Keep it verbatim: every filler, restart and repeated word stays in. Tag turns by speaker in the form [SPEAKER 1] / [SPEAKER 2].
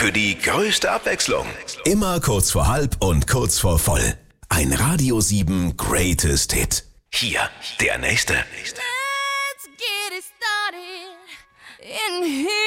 [SPEAKER 1] für die größte Abwechslung.
[SPEAKER 2] Immer kurz vor halb und kurz vor voll. Ein Radio sieben Greatest Hit.
[SPEAKER 1] Hier, der nächste.
[SPEAKER 3] Let's get it started in here.